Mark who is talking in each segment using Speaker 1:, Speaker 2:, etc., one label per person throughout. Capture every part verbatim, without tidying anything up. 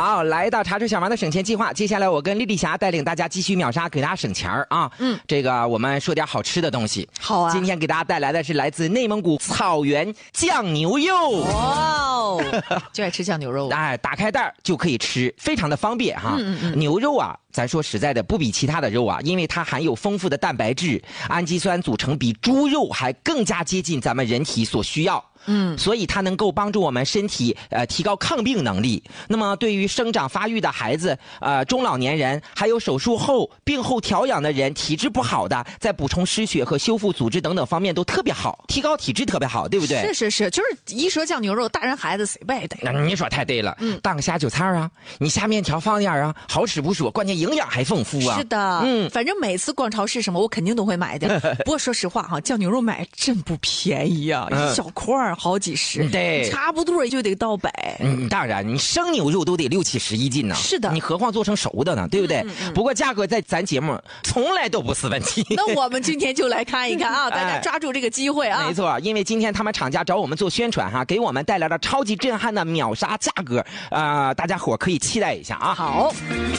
Speaker 1: 好，来到茶水小王的省钱计划，接下来我跟丽丽霞带领大家继续秒杀，给大家省钱啊。嗯，这个我们说点好吃的东西。
Speaker 2: 好啊，
Speaker 1: 今天给大家带来的是来自内蒙古草原酱牛肉。
Speaker 2: 哇哦，就爱吃酱牛肉。
Speaker 1: 哎，打开袋就可以吃，非常的方便哈。
Speaker 2: 嗯嗯嗯，
Speaker 1: 牛肉啊，咱说实在的，不比其他的肉啊，因为它含有丰富的蛋白质，氨基酸组成比猪肉还更加接近咱们人体所需要。嗯，所以它能够帮助我们身体呃提高抗病能力。那么对于生长发育的孩子、呃中老年人，还有手术后病后调养的人，体质不好的，在补充失血和修复组织等等方面都特别好，提高体质特别好，对不对？
Speaker 2: 是是是，就是一说酱牛肉，大人孩子谁不爱
Speaker 1: 那你说太对了，嗯，当个下酒菜啊，你下面条放点啊，好吃不说，关键营养还丰富啊。
Speaker 2: 是的，嗯，反正每次逛超市什么，我肯定都会买的。不过说实话哈，酱牛肉买真不便宜啊，一小块儿好几十，
Speaker 1: 对，
Speaker 2: 差不多也就得到百。
Speaker 1: 嗯，当然，你生牛肉都得六七十一斤呢。
Speaker 2: 是的，
Speaker 1: 你何况做成熟的呢，对不对？嗯嗯、不过价格在咱节目从来都不是问题。
Speaker 2: 那我们今天就来看一看啊，大家抓住这个机会啊。
Speaker 1: 没错，因为今天他们厂家找我们做宣传哈，给我们带来了超级震撼的秒杀价格，呃，大家伙可以期待一下啊。
Speaker 2: 好。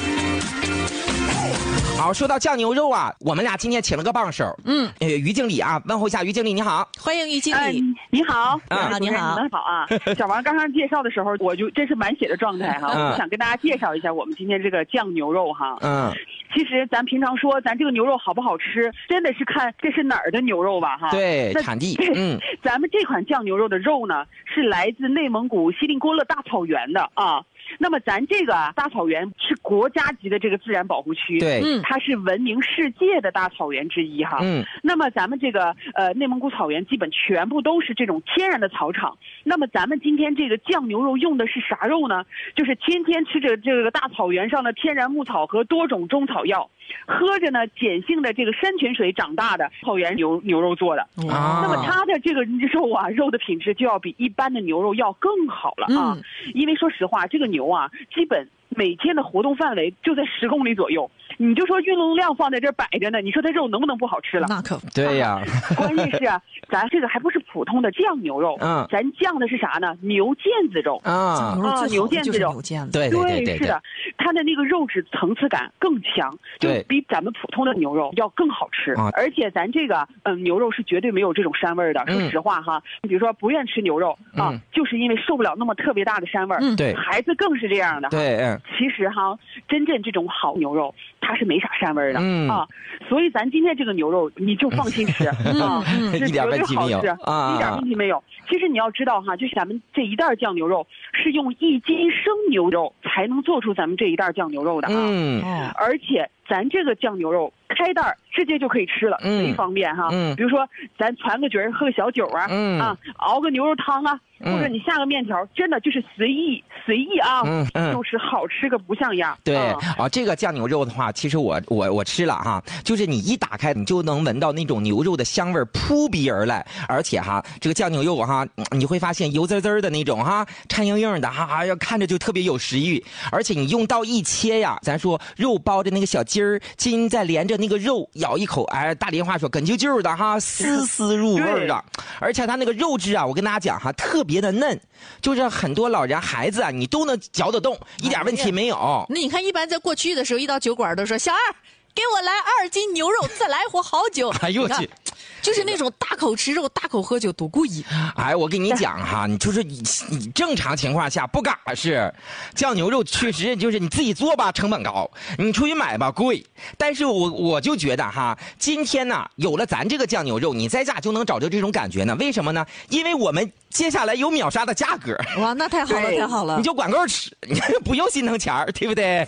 Speaker 1: 好，说到酱牛肉啊，我们俩今天请了个帮手，嗯，呃，于经理啊，问候一下于经理，你好，
Speaker 2: 欢迎于经理，
Speaker 3: 呃、你好，
Speaker 2: 你好，你好，
Speaker 3: 你们好啊！小王刚刚介绍的时候，我就真是满血的状态哈，嗯、我想跟大家介绍一下我们今天这个酱牛肉哈，嗯，其实咱平常说咱这个牛肉好不好吃，真的是看这是哪儿的牛肉吧哈，
Speaker 1: 对，产地，嗯，
Speaker 3: 咱们这款酱牛肉的肉呢，是来自内蒙古锡林郭勒大草原的啊。那么咱这个啊大草原是国家级的这个自然保护区，
Speaker 1: 对，
Speaker 3: 嗯，它是闻名世界的大草原之一哈。嗯，那么咱们这个呃内蒙古草原基本全部都是这种天然的草场。那么咱们今天这个酱牛肉用的是啥肉呢？就是天天吃着这个大草原上的天然牧草和多种中草药，喝着呢碱性的这个山泉水长大的草原牛牛肉做的。啊，那么它的这个肉啊肉的品质就要比一般的牛肉要更好了啊，嗯、因为说实话这个牛牛啊，基本每天的活动范围就在十公里左右，你就说运动量放在这摆着呢，你说它肉能不能不好吃了？
Speaker 2: 那可
Speaker 1: 对呀、
Speaker 3: 啊。关键是啊，咱这个还不是普通的酱牛肉，嗯，咱酱的是啥呢？牛腱子肉
Speaker 1: 啊，
Speaker 2: 啊，
Speaker 3: 牛腱子肉，
Speaker 1: 对对对对，
Speaker 3: 是的，它的那个肉质层次感更强，就比咱们普通的牛肉要更好吃。而且咱这个嗯牛肉是绝对没有这种膻味的，嗯、说实话哈，你比如说不愿吃牛肉啊，嗯、就是因为受不了那么特别大的膻味。
Speaker 1: 嗯，对，
Speaker 3: 孩子更是这样的。
Speaker 1: 对，嗯。
Speaker 3: 其实哈，真正这种好牛肉，它是没啥膻味的、嗯、啊，所以咱今天这个牛肉你就放心吃啊，
Speaker 1: 一点问题没有
Speaker 3: 啊，一点问题没有。其实你要知道哈，就咱们这一袋酱牛肉是用一斤生牛肉才能做出咱们这一袋酱牛肉的啊，嗯，而且咱这个酱牛肉开袋直接就可以吃了，贼、嗯、方便哈。嗯，比如说咱传个局喝个小酒啊，嗯啊，熬个牛肉汤啊。或者你下个面条，真的就是随意随意啊，嗯嗯，就是好吃个不像样。
Speaker 1: 对啊、哦，这个酱牛肉的话，其实我我我吃了哈，就是你一打开，你就能闻到那种牛肉的香味扑鼻而来，而且哈，这个酱牛肉哈，你会发现油滋滋的那种哈，颤硬硬的哈，要看着就特别有食欲。而且你用刀一切呀，咱说肉包着那个小筋儿，筋再连着那个肉，咬一口，哎，大连话说哏啾啾的哈，丝丝入味的。而且它那个肉质啊，我跟大家讲哈，特别。别的嫩，就是很多老人孩子啊，你都能嚼得动，一点问题没有。哎、
Speaker 2: 那你看，一般在过去的时候，一到酒馆都说：“小二，给我来二斤牛肉，再来壶好酒。”
Speaker 1: 哎呦我去！
Speaker 2: 就是那种大口吃肉、大口喝酒，多过瘾！
Speaker 1: 哎，我跟你讲哈，你就是你你正常情况下不嘎是酱牛肉，确实就是你自己做吧，成本高；你出去买吧，贵。但是我我就觉得哈，今天呢，有了咱这个酱牛肉，你在家就能找着这种感觉呢。为什么呢？因为我们接下来有秒杀的价格。
Speaker 2: 哇，那太好了，太好了！
Speaker 1: 你就管够吃，你不用心疼钱儿，对不对？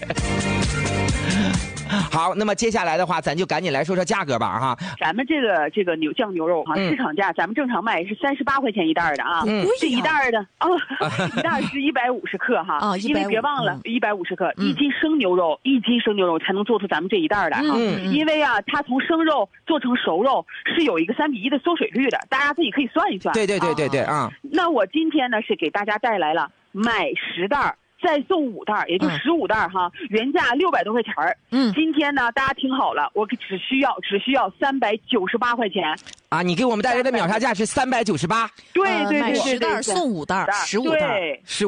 Speaker 1: 好，那么接下来的话，咱就赶紧来说说价格吧，哈。
Speaker 3: 咱们这个这个牛酱牛肉哈，嗯、市场价咱们正常卖是三十八块钱一袋的啊，嗯、这一袋的啊，一袋是一百五十克哈，啊，因为别忘了一百五十克，嗯、一斤生牛肉，一斤生牛肉才能做出咱们这一袋的哈。嗯、因为啊，它从生肉做成熟肉是有一个三比一的缩水率的，大家自己可以算一算。
Speaker 1: 对对对对对啊。
Speaker 3: 那我今天呢是给大家带来了买十袋。再送五袋，也就十五袋哈，嗯、原价六百多块钱儿。嗯，今天呢，大家听好了，我只需要只需要三百九十八块钱
Speaker 1: 啊！你给我们带来的秒杀价是三百九十八。
Speaker 3: 对对对对对，
Speaker 2: 买十袋送五袋，十五袋。